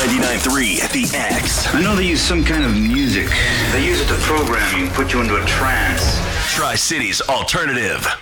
99.3 The X. I know they use some kind of music. They use it to program you, put you into a trance. Tri-City's alternative.